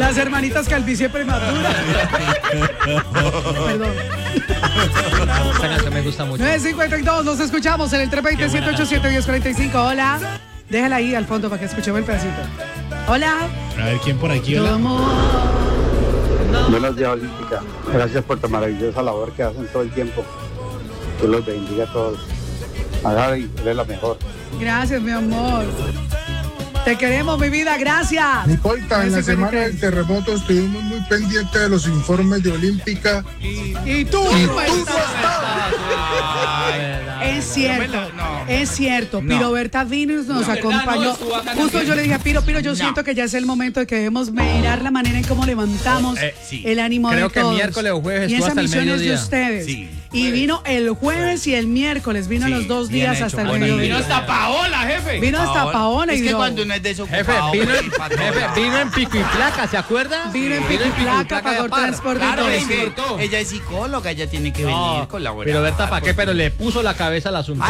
Las hermanitas calvicie prematura. Perdón. Esta canción me gusta mucho. 9:52, nos escuchamos en el 320-787-1045. Hola. Déjala ahí al fondo para que escuchemos el pedacito. Hola. A ver, ¿quién por aquí? Hola. Buenos días, Olímpica. Gracias por tu maravillosa labor que hacen todo el tiempo. Dios los bendiga a todos. Agavi, eres la mejor. Gracias, mi amor. Te queremos, mi vida, gracias. Nicolta, en la semana del terremoto estuvimos muy pendientes de los informes de Olímpica. Y tú no estabas. Es cierto, es cierto. Piro Berta vino y nos acompañó. Justo yo le dije a Piro, yo siento que ya es el momento de que debemos mirar la manera en cómo levantamos el ánimo de todos. Creo que miércoles o jueves y estuvo esa hasta el misión es mediodía. de ustedes. Sí. Y vino el jueves y el miércoles, vino los 2 días hasta el mediodía. Vino hasta Paola, jefe. Vino hasta Paola. Es y que no. cuando uno es desocupado. Jefe, vino en pico y placa, ¿se acuerda? Vino en pico y placa, pagó el transporte. Claro, es que ella es psicóloga, ella tiene que venir colaborar. Pero Berta, ¿para qué? Pero le puso la cabeza al asunto.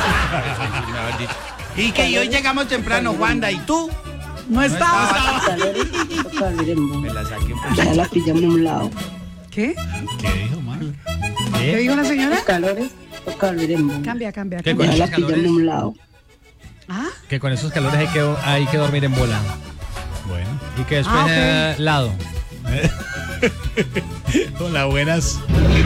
Y que hoy llegamos temprano, Wanda, ¿y tú? No estabas. Me la saqué un poco. Ya la pillamos a un lado. ¿Qué? ¿Qué dijo, man? ¿Qué dijo la señora? Calores, toca olvidemos. Cambia. ¿Qué Ya con la esos pillamos a calores? un lado. ¿Ah? Que con esos calores hay que dormir en bola. Bueno. Y que después lado. Hola, buenas.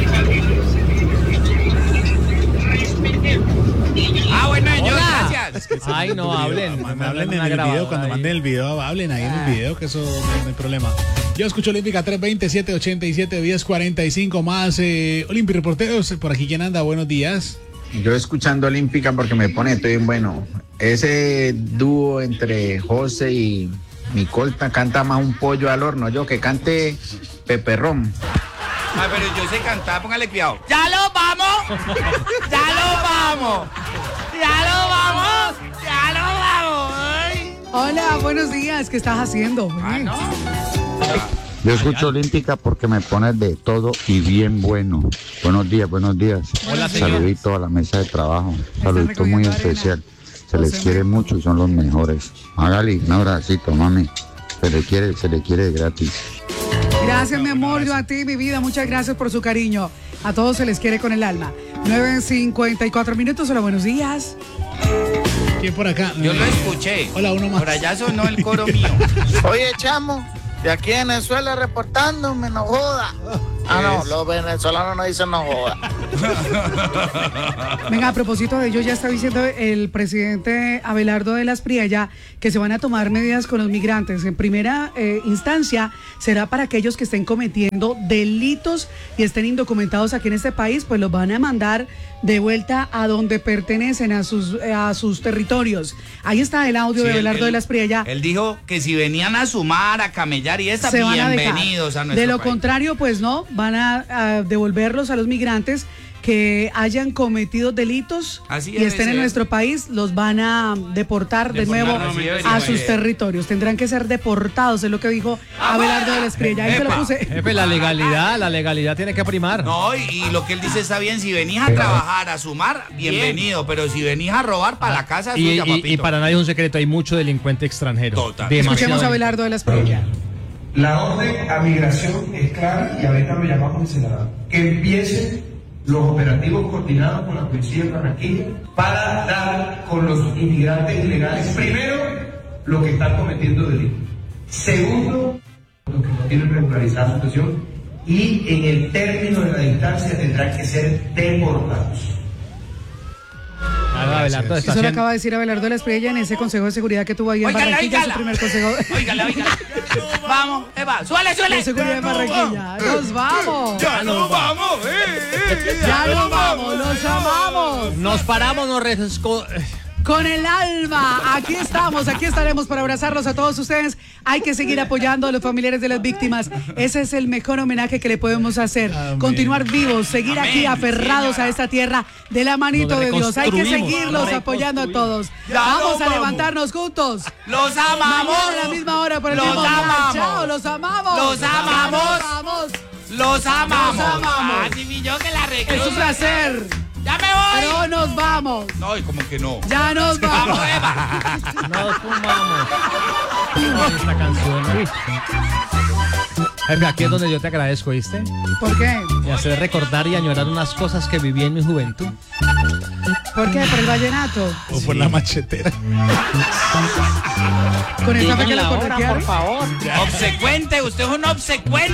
Bueno, yo, gracias. Ay, no hablen. Hablen en el video, cuando manden el video, hablen ahí en el video, que eso no hay problema. Yo escucho Olímpica 320-787-1045 más. Olímpica Reporteros, por aquí, ¿quién anda? Buenos días. Yo escuchando Olímpica porque me pone todo bien bueno. Ese dúo entre José y Nicolta canta más un pollo al horno. Yo que cante Peperrón. Ay, pero yo sé cantar, póngale cuidado. ¡Ya lo vamos! ¡Ya lo vamos! ¡Ya lo vamos! ¡Ya lo vamos! Ay. Hola, buenos días. ¿Qué estás haciendo? ¿No? Yo escucho Olímpica porque me pones de todo y bien bueno. Buenos días. Hola, señor. Saludito a la mesa de trabajo. Saludito muy especial. Se les quiere mucho y son los mejores. Magali, un abracito, mami. Se le quiere de gratis. Gracias, mi amor, yo a ti, mi vida, muchas gracias por su cariño. A todos se les quiere con el alma. 9:54. Hola, buenos días. ¿Quién por acá? Yo lo escuché. Hola, uno más. Por allá sonó el coro mío. Oye, chamo, de aquí en Venezuela reportándome, no joda. No, los venezolanos no dicen no joda. Venga, a propósito de ello, ya está diciendo el presidente Abelardo de las Priella que se van a tomar medidas con los migrantes. En primera instancia, será para aquellos que estén cometiendo delitos y estén indocumentados aquí en este país, pues los van a mandar de vuelta a donde pertenecen, a sus territorios. Ahí está el audio de Abelardo de las Priella. Él dijo que si venían a sumar, a camellar y esta, se van bienvenidos a nuestro De lo país. contrario, pues no, van a devolverlos a los migrantes que hayan cometido delitos Así y estén en nuestro país, los van a deportar de nuevo a sus territorios. Tendrán que ser deportados, es lo que dijo Abelardo de las Priella. Ahí se lo puse. Jefe, la legalidad tiene que primar. No, y lo que él dice está bien. Si venís a trabajar, a sumar, bienvenido. Pero si venís a robar, para la casa suya, papito. Y para nadie es un secreto, hay mucho delincuente extranjero. Total. Escuchemos a Abelardo de las Priella. La orden a migración es clara y ahorita lo llamamos señalado. Que empiecen los operativos coordinados con la Policía de Barranquilla para dar con los inmigrantes ilegales, primero, los que están cometiendo delitos. Segundo, los que no tienen regularizada su situación. Y en el término de la distancia tendrán que ser deportados. Abelardo está Eso lo acaba de decir Abelardo de las Priella en ese consejo de seguridad que tuvo ahí en Barranquilla, su primer consejo. Óigala. Vamos, Eva, suele. De seguridad en Barranquilla. ¡Nos vamos! Ya nos vamos, ¡Ya nos vamos! ¡Los amamos! Nos paramos, Con el alma, aquí estamos, aquí estaremos para abrazarlos a todos ustedes. Hay que seguir apoyando a los familiares de las víctimas. Ese es el mejor homenaje que le podemos hacer. Amén. Continuar vivos, seguir aquí aferrados a esta tierra de la manito de Dios. Hay que seguirlos apoyando a todos. Vamos a levantarnos juntos. Los amamos. Mañana a la misma hora por el mismo canal. Chao, los amamos. Los amamos. Los amamos. Los amamos. Así vi yo que la reclamo. Es un placer. Ya me voy. Pero nos vamos. No, y como que no. Ya nos vamos. Vamos, Eva. Nos fumamos. Esta canción. Uy. Jefe, aquí es donde yo te agradezco, ¿viste? ¿Por qué? Me hace recordar y añorar unas cosas que viví en mi juventud. ¿Por qué? ¿Por el vallenato? O por la machetera. Con esa fue que lo Por corretearon. favor. Obsecuente, usted es un obsecuente.